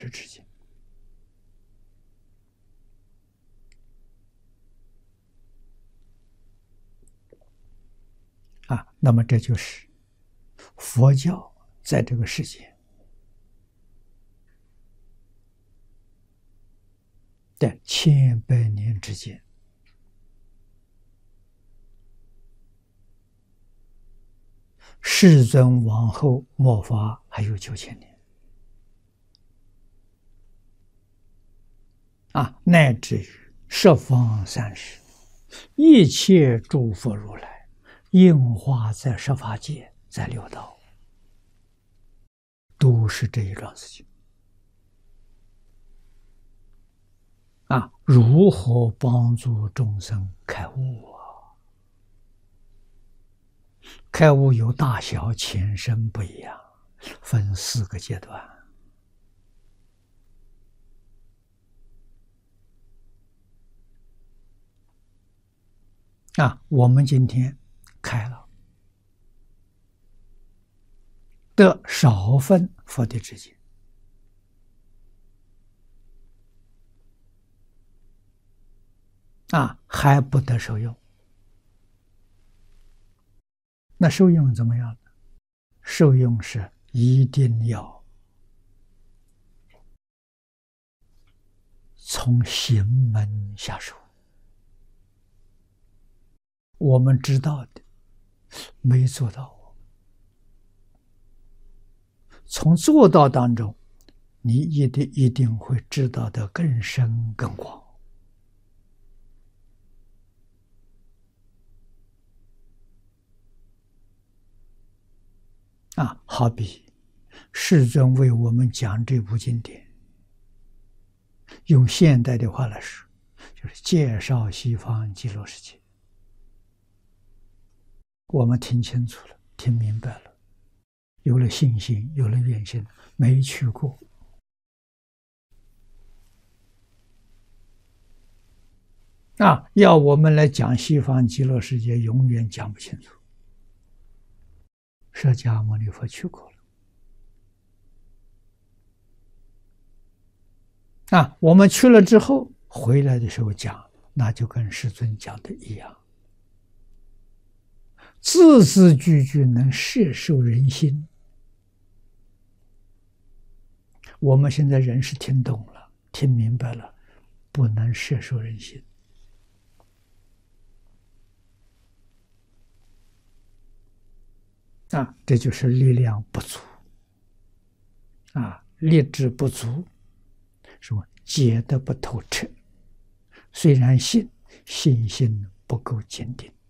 之间那么这就是佛教在这个世界的千百年之间，世尊往后末法还有9000年乃至于十方三世一切诸佛如来应化在十法界，在六道，都是这一桩事情如何帮助众生开悟开悟有大小浅深不一样，分4个阶段我们今天开了，得少分佛的知见还不得受用。那受用怎么样呢？受用是一定要从行门下手。我们知道的没做到，从做到当中，你一定会知道的更深更广好比世尊为我们讲这部经典，用现代的话来说，就是介绍西方极乐世界。我们听清楚了，听明白了，有了信心，有了愿心，没去过要我们来讲西方极乐世界，永远讲不清楚。释迦牟尼佛去过了我们去了之后回来的时候讲，那就跟世尊讲的一样，字字句句能摄受人心。我们现在人是听懂了，听明白了，不能摄受人心这就是力量不足力志不足，什么解得不透彻，虽然信，信心不够坚定